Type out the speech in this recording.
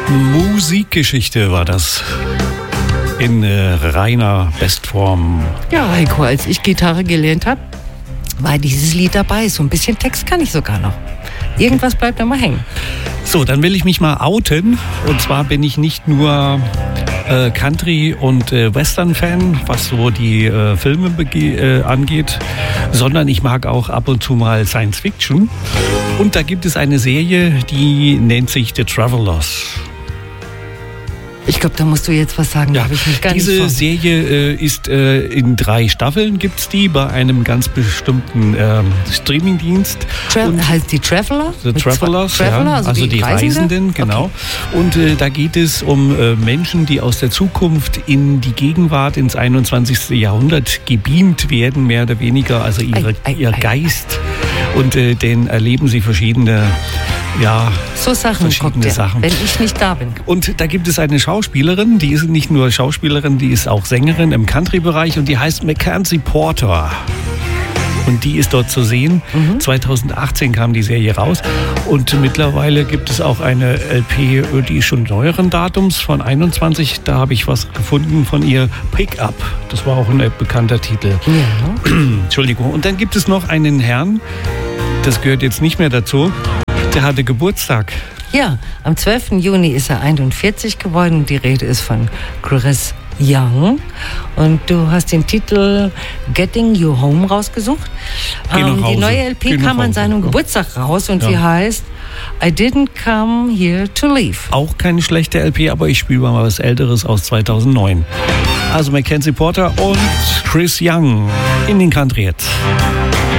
Musikgeschichte war das. In reiner Bestform. Ja, Heiko, als ich Gitarre gelernt habe, war dieses Lied dabei. So ein bisschen Text kann ich sogar noch. Irgendwas bleibt immer hängen. So, dann will ich mich mal outen. Und zwar bin ich nicht nur Country- und Western-Fan, was so die Filme angeht, sondern ich mag auch ab und zu mal Science-Fiction. Und da gibt es eine Serie, die nennt sich The Travelers. Ich glaube, da musst du jetzt was sagen. Ja, habe ich mich gar nicht diese Serie ist in 3 Staffeln, gibt es die bei einem ganz bestimmten Streamingdienst. Heißt die Traveler? The Travelers, ja, also die Reisenden, genau. Okay. Und da geht es um Menschen, die aus der Zukunft in die Gegenwart, ins 21. Jahrhundert gebeamt werden, mehr oder weniger, also ihr Geist. Und den erleben sie verschiedene so Sachen guckt ihr, Sachen. Wenn ich nicht da bin. Und da gibt es eine Schauspielerin, die ist nicht nur Schauspielerin, die ist auch Sängerin im Country-Bereich und die heißt Mackenzie Porter. Und die ist dort zu sehen. 2018 kam die Serie raus und mittlerweile gibt es auch eine LP, die ist schon neueren Datums, von 21. Da habe ich was gefunden von ihr, Pick Up. Das war auch ein bekannter Titel. Ja. Entschuldigung. Und dann gibt es noch einen Herrn, das gehört jetzt nicht mehr dazu, der hatte Geburtstag. Ja, am 12. Juni ist er 41 geworden. Die Rede ist von Chris Young. Und du hast den Titel Getting You Home rausgesucht. Die neue LP kam an seinem Geburtstag raus und sie heißt I Didn't Come Here to Leave. Auch keine schlechte LP, aber ich spiele mal was Älteres aus 2009. Also Mackenzie Porter und Chris Young in den Country Hits.